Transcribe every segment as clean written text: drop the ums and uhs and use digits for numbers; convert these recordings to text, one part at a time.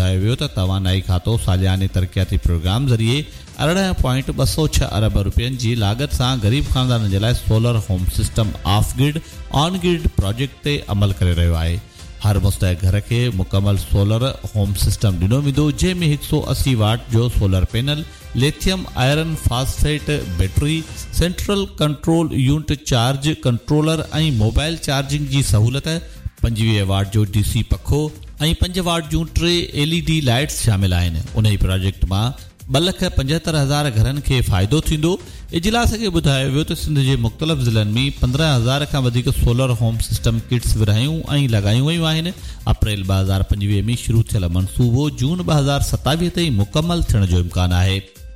ॿुधायो वियो त तवानाई खातो सालियाने तरक़ियाती प्रोग्राम ज़रिए 18.206 अरब रुपयनि जी लागत सां ग़रीब ख़ानदाननि जे लाइ solar home system of grid on grid project ते अमल करे रहियो आहे। हर मुस्तहक़ घर खे मुकमल सोलर होम सिस्टम ॾिनो वेंदो, जंहिंमें 180 वाट जो solar panel, lithium iron phosphate battery, central control unit, charge controller ऐं मोबाइल चार्जिंग जी सहूलियत, 25 वाट जो डीसी पखो ऐं 5 वाट जूं 3 LED लाइट्स शामिल आहिनि। उन ई प्रोजेक्ट मां 2,75,000 घरनि खे फ़ाइदो थींदो। इजलास खे ॿुधायो वियो त सिंध जे मुख़्तलिफ़ ज़िलनि में 15,000 खां वधीक सोलर होम सिस्टम किट्स विरहायूं ऐं लॻायूं वयूं आहिनि। अप्रैल 2025 में शुरू थियल मनसूबो जून 2027 ताईं मुकमल थियण जो इम्कान आहे।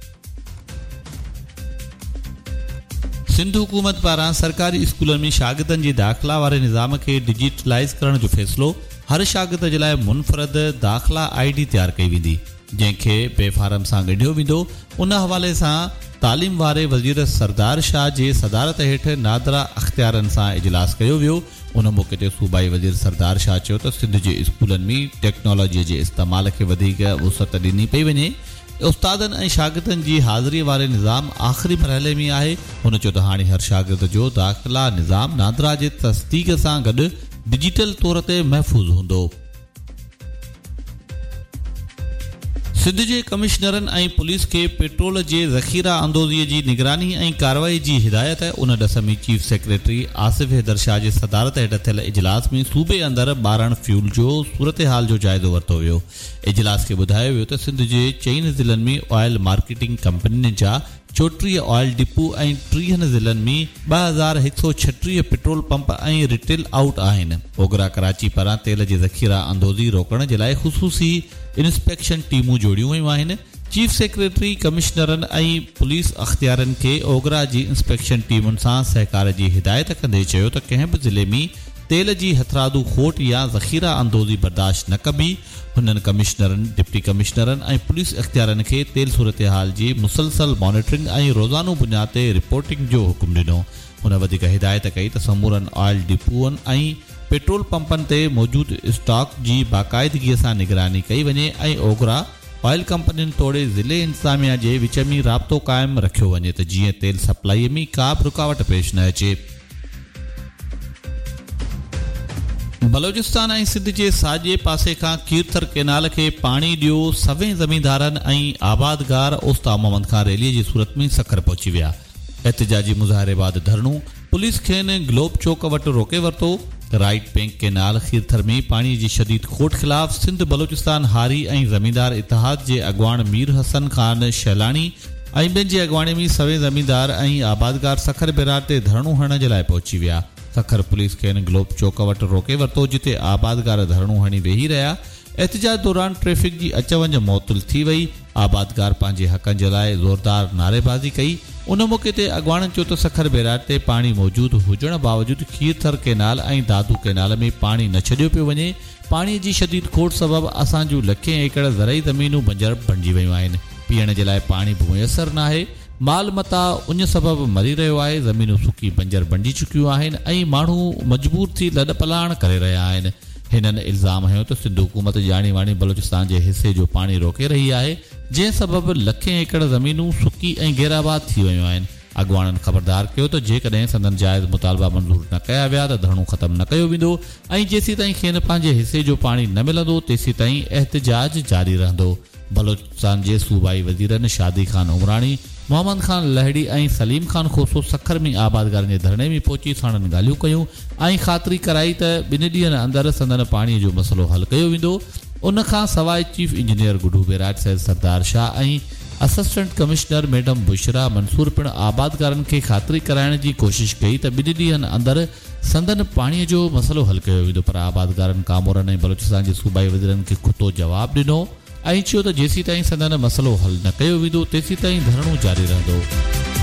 सिंध हुकूमत पारां सरकारी स्कूलनि में शागिर्दनि जे दाख़िला वारे निज़ाम खे डिजिटलाइज़ करण जो फ़ैसिलो। हर शागिर्द जे लाइ मुनफ़रद दाख़िला ID तयारु कई वेंदी, जंहिंखे बेफारम सां ॻंढियो वेंदो। उन हवाले सां तालीम वारे वज़ीर सरदार शाह जे सदारत हेठि नादरा अख़्तियारनि सां इजलास कयो वियो। उन मौक़े ते सूबाई वज़ीर सरदार शाह चयो त सिंध जे स्कूलनि में टेक्नोलॉजीअ जे इस्तेमाल खे वधीक वुसअत ॾिनी पई वञे। उस्तादनि ऐं शागिर्दनि जी हाज़िरीअ वारे निज़ाम आख़िरी मरहले में आहे। हुन चयो त हाणे हर शागिर्द जो दाख़िला निज़ाम नादरा जे तस्दीक सां गॾु डिजिटल तौर ते महफ़ूज़ हूंदो। सिंध जे कमिश्नरनि ऐं पुलिस खे पेट्रोल जे ज़ख़ीरा अंदोज़ीअ जी निगरानी ऐं कार्रवाई जी हिदायत। उन ॾस में चीफ सेक्रेटरी आसिफ हैदर शाह जे सदारत हेठि थियल इजलास में सूबे अंदरि ॿारण फ्यूल जो सूरत हाल जो जाइज़ो वरितो वियो। इजलास खे ॿुधायो वियो त सिंध जे 4 ज़िलनि में ऑयल मार्केटिंग कंपनियुनि जा 34 ऑयल डिपो ऐं 30 ज़िलनि में 2,136 पेट्रोल पंप ऐं रिटेल आउट आहिनि। ओगरा कराची पारां तेल जी ज़ख़ीरा अंदोज़ी रोकण जे लाइ ख़ुसूसी इंस्पेक्शन टीमूं जोड़ियूं वयूं आहिनि। चीफ सेक्रेटरी कमिश्नरनि ऐं पुलिस अख़्तियारनि खे ओगरा जी इंस्पेक्शन टीमुनि सां सहकार जी हिदायत कंदे चयो त कंहिं बि ज़िले में तेल जी हथरादू खोट या ज़ख़ीरा अंदोज़ी बर्दाश्त न कबी। हुननि कमिश्नरनि, डिप्टी कमिश्नरनि ऐं पुलिस अख़्तियारनि खे तेल सूरत हाल जी मुसलसल मॉनिटरिंग ऐं रोज़ानो बुनियाद ते रिपोर्टिंग जो हुकुम ॾिनो। हुन वधीक हिदायत कई त समूरनि ऑयल डिपोअनि ऐं पेट्रोल पंपनि ते मौजूदु स्टॉक जी बाक़ाइदगीअ सां निगरानी कई वञे ऐं ओगरा ऑयल कंपनियुनि तोड़े ज़िले इंतज़ामिया जे विच में राब्तो क़ाइमु रखियो वञे त जीअं तेल सप्लाई में का बि रुकावट पेश न अचे। बलोचिस्तान ऐं सिंध जे साॼे पासे खां कीरथर केनाल खे पाणी ॾियो। सभई ज़मींदारनि ऐं आबादगार उस्ता मोहम्मद खान रैलीअ जी सूरत में सखर पहुची विया। एहतिजाजी मुज़ाहिरे बाद धरणो, पुलिस खेनि ग्लोब चौक वटि रोके वरितो। राइट बैंक केनाल खीरथर में पाणी जी शदीद खोट ख़िलाफ़ सिंध बलोचिस्तान हारी ऐं ज़मींदार इतिहाद जे अॻवान मीर हसन खान शैलानी ऐं ॿियनि जी अॻवानी में सभई ज़मींदार ऐं आबादगार सखर बिरार ते धरणो हणण जे लाइ पहुची विया। सखर पुलिस खेनि ग्लोब चौक वटि रोके वरितो, जिते आबादगार धरणो हणी वेही रहिया। एहतिजाज दौरान ट्रैफ़िक जी अच वञ मुअत्तल थी वई। आबादगार पंहिंजे हक़नि जे लाइ ज़ोरदार नारेबाज़ी कई। उन मौक़े ते अॻवाणनि चयो त सखर बेरार ते पाणी मौजूदु हुजण बावजूदु खीरथर केनाल ऐं दादू केनाल में पाणी न छॾियो पियो वञे। पाणीअ जी शदीद खोट सबबि असां जूं लखें एकड़ ज़रई ज़मीनूं बंजर बणिजी वयूं आहिनि। पीअण जे लाइ पाणी बि मुयसरु न आहे। माल मता उन सबबि मरी रहियो आहे। ज़मीनूं सुकी बंजर बणिजी चुकियूं आहिनि ऐं माण्हू मजबूर थी लॾ पलाण करे रहिया आहिनि। हिननि इल्ज़ाम हयो त सिंध हुकूमत ॼाणी वाणी बलोचिस्तान जे हिसे जो पाणी रोके रही आहे, जंहिं सबबि लखें एकड़ ज़मीनूं सुकी ऐं गैराबाद थी वयूं आहिनि। अॻवाननि ख़बरदार कयो त जेकॾहिं संदन जाइज़ मुतालबा मंज़ूर न कया विया त धरणो ख़तमु न कयो वेंदो ऐं जेसीं ताईं खेनि पंहिंजे हिसे जो पाणी न मिलंदो तेसीं ताईं एहतिजाज जारी रहंदो। बलोचिस्तान जे सूबाई वज़ीरनि शादी खान उमराणी, मोहम्मद खान लहड़ी ऐं सलीम खान खोसो सखर में आबादगारनि जे धरणे में पहुची साणनि ॻाल्हियूं कयूं ऐं ख़ातिरी कराई त 2 ॾींहंनि अंदरि संदन पाणीअ जो मसइलो हल कयो वेंदो। उन खां सवाइ चीफ इंजीनियर गुडू बेराज सैद सरदार शाह ऐं assistant commissioner madam Bushra Mansoor पिणु आबादगारनि खे ख़ातिरी कराइण जी कोशिश कई त 2 ॾींहंनि अंदरि संदन पाणीअ जो मसइलो हल कयो वेंदो, पर आबादगारनि कामोरनि ऐं बलोचिस्तान जे सूबाई वज़ीरनि खे खुतो जवाबु ॾिनो ऐं चयो त जेसीं ताईं संदन मसइलो हल न कयो वेंदो तेसीं ताईं धरणो जारी रहंदो।